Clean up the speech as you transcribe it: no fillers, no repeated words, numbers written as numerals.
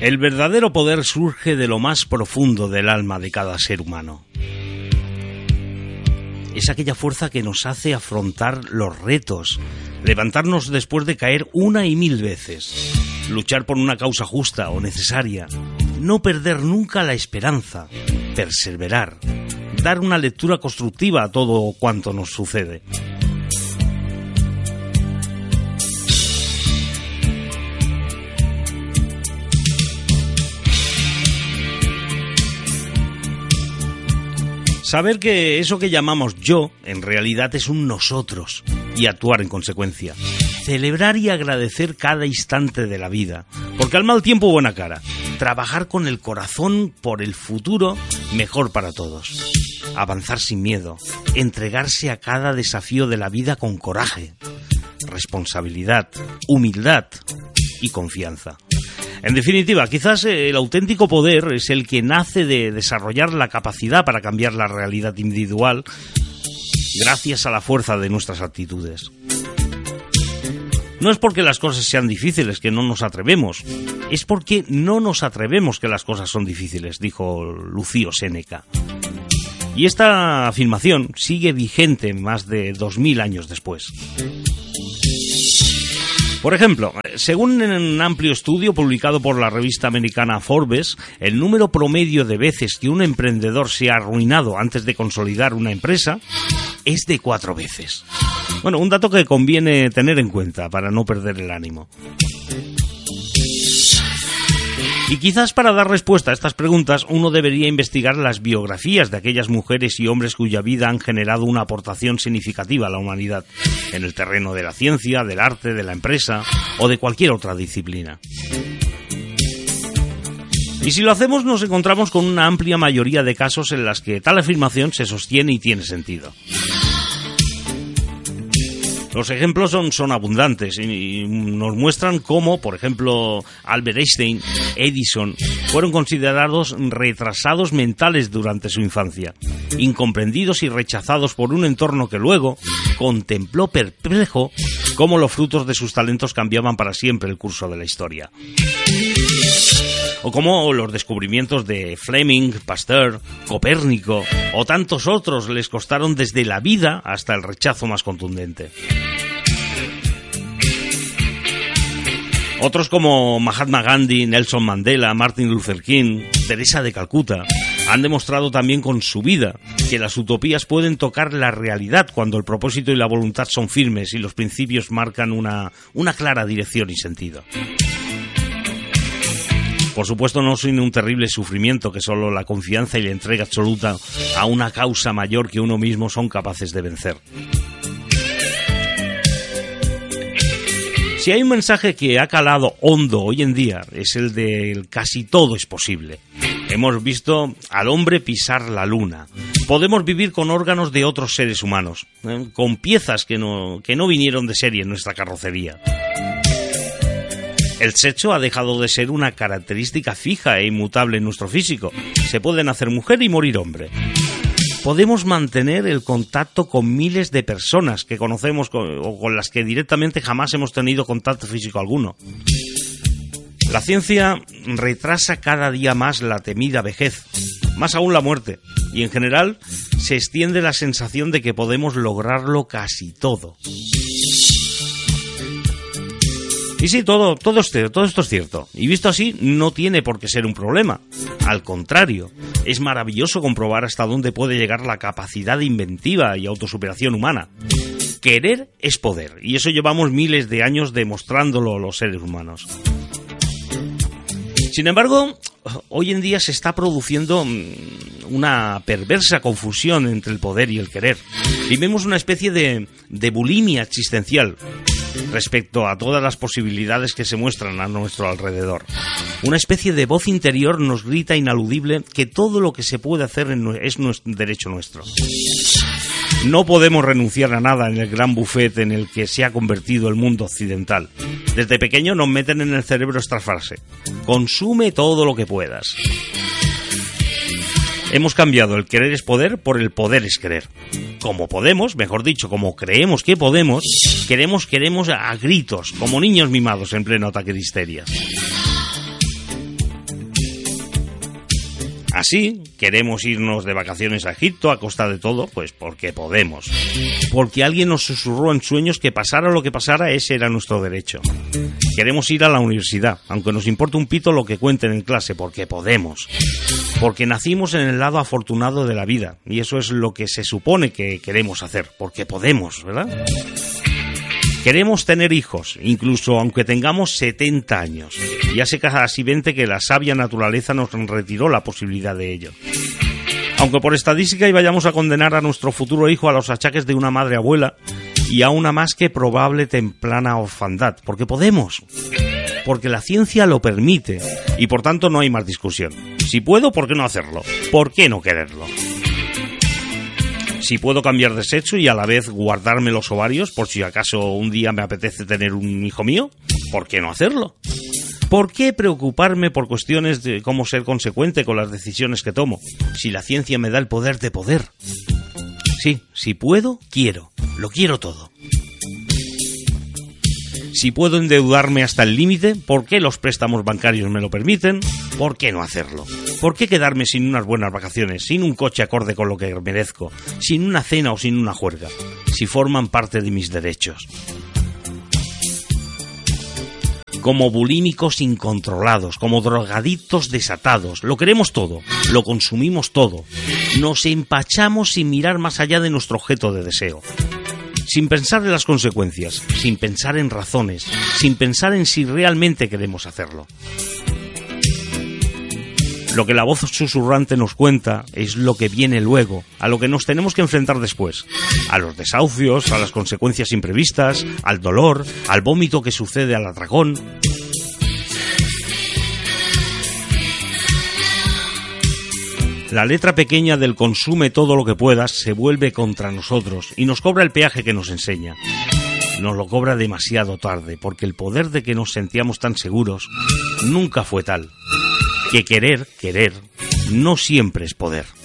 El verdadero poder surge de lo más profundo del alma de cada ser humano. Es aquella fuerza que nos hace afrontar los retos, levantarnos después de caer 1 y 1000 veces, luchar por una causa justa o necesaria, no perder nunca la esperanza, perseverar, dar una lectura constructiva a todo cuanto nos sucede. Saber que eso que llamamos yo, en realidad es un nosotros, y actuar en consecuencia. Celebrar y agradecer cada instante de la vida, porque al mal tiempo buena cara. Trabajar con el corazón por el futuro mejor para todos. Avanzar sin miedo, entregarse a cada desafío de la vida con coraje, responsabilidad, humildad y confianza. En definitiva, quizás el auténtico poder es el que nace de desarrollar la capacidad para cambiar la realidad individual gracias a la fuerza de nuestras actitudes. No es porque las cosas sean difíciles que no nos atrevemos, es porque no nos atrevemos que las cosas son difíciles, dijo Lucio Séneca. Y esta afirmación sigue vigente más de 2000 años después. Por ejemplo, según un amplio estudio publicado por la revista americana Forbes, el número promedio de veces que un emprendedor se ha arruinado antes de consolidar una empresa es de 4 veces. Bueno, un dato que conviene tener en cuenta para no perder el ánimo. Y quizás para dar respuesta a estas preguntas uno debería investigar las biografías de aquellas mujeres y hombres cuya vida han generado una aportación significativa a la humanidad en el terreno de la ciencia, del arte, de la empresa o de cualquier otra disciplina. Y si lo hacemos nos encontramos con una amplia mayoría de casos en las que tal afirmación se sostiene y tiene sentido. Los ejemplos son abundantes y nos muestran cómo, por ejemplo, Albert Einstein, Edison, fueron considerados retrasados mentales durante su infancia, incomprendidos y rechazados por un entorno que luego contempló perplejo cómo los frutos de sus talentos cambiaban para siempre el curso de la historia. O como los descubrimientos de Fleming, Pasteur, Copérnico o tantos otros les costaron desde la vida hasta el rechazo más contundente. Otros como Mahatma Gandhi, Nelson Mandela, Martin Luther King, Teresa de Calcuta han demostrado también con su vida que las utopías pueden tocar la realidad cuando el propósito y la voluntad son firmes y los principios marcan una clara dirección y sentido. Por supuesto no sin un terrible sufrimiento que solo la confianza y la entrega absoluta a una causa mayor que uno mismo son capaces de vencer. Si hay un mensaje que ha calado hondo hoy en día es el de casi todo es posible. Hemos visto al hombre pisar la luna. Podemos vivir con órganos de otros seres humanos, con piezas que no vinieron de serie en nuestra carrocería. El sexo ha dejado de ser una característica fija e inmutable en nuestro físico. Se puede nacer mujer y morir hombre. Podemos mantener el contacto con miles de personas que conocemos o con las que directamente jamás hemos tenido contacto físico alguno. La ciencia retrasa cada día más la temida vejez, más aún la muerte, y en general se extiende la sensación de que podemos lograrlo casi todo. Y sí, todo esto es cierto. Y visto así, no tiene por qué ser un problema. Al contrario, es maravilloso comprobar hasta dónde puede llegar la capacidad inventiva y autosuperación humana. Querer es poder, y eso llevamos miles de años demostrándolo los seres humanos. Sin embargo, hoy en día se está produciendo una perversa confusión entre el poder y el querer. Vivimos una especie de bulimia existencial respecto a todas las posibilidades que se muestran a nuestro alrededor. Una especie de voz interior nos grita inaludible que todo lo que se puede hacer es derecho nuestro. No podemos renunciar a nada en el gran buffet en el que se ha convertido el mundo occidental. Desde pequeño nos meten en el cerebro esta frase: consume todo lo que puedas. Hemos cambiado el querer es poder por el poder es querer. Como podemos, mejor dicho, como creemos que podemos, queremos a gritos, como niños mimados en pleno ataque de histeria. Así, queremos irnos de vacaciones a Egipto a costa de todo, pues porque podemos. Porque alguien nos susurró en sueños que pasara lo que pasara, ese era nuestro derecho. Queremos ir a la universidad, aunque nos importe un pito lo que cuenten en clase, porque podemos. Porque nacimos en el lado afortunado de la vida, y eso es lo que se supone que queremos hacer, porque podemos, ¿verdad? Queremos tener hijos, incluso aunque tengamos 70 años. Y hace casi 20 que la sabia naturaleza nos retiró la posibilidad de ello. Aunque por estadística y vayamos a condenar a nuestro futuro hijo a los achaques de una madre abuela y a una más que probable temprana orfandad, porque podemos. Porque la ciencia lo permite y por tanto no hay más discusión. Si puedo, ¿por qué no hacerlo? ¿Por qué no quererlo? Si puedo cambiar de sexo y a la vez guardarme los ovarios por si acaso un día me apetece tener un hijo mío, ¿por qué no hacerlo? ¿Por qué preocuparme por cuestiones de cómo ser consecuente con las decisiones que tomo, si la ciencia me da el poder de poder? Sí, si puedo, quiero. Lo quiero todo. Si puedo endeudarme hasta el límite, ¿por qué los préstamos bancarios me lo permiten? ¿Por qué no hacerlo? ¿Por qué quedarme sin unas buenas vacaciones, sin un coche acorde con lo que merezco, sin una cena o sin una juerga, si forman parte de mis derechos? Como bulímicos incontrolados, como drogadictos desatados, lo queremos todo, lo consumimos todo, nos empachamos sin mirar más allá de nuestro objeto de deseo. Sin pensar en las consecuencias, sin pensar en razones, sin pensar en si realmente queremos hacerlo. Lo que la voz susurrante nos cuenta es lo que viene luego, a lo que nos tenemos que enfrentar después. A los desahucios, a las consecuencias imprevistas, al dolor, al vómito que sucede al atracón. La letra pequeña del consume todo lo que puedas se vuelve contra nosotros y nos cobra el peaje que nos enseña. Nos lo cobra demasiado tarde, porque el poder de que nos sentíamos tan seguros nunca fue tal. Que querer, no siempre es poder.